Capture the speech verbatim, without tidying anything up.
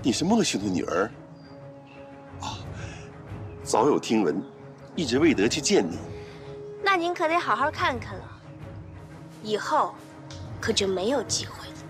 你是孟兄的女儿。啊，早有听闻，一直未得去见你。 那您可得好好看看了，以后可就没有机会了。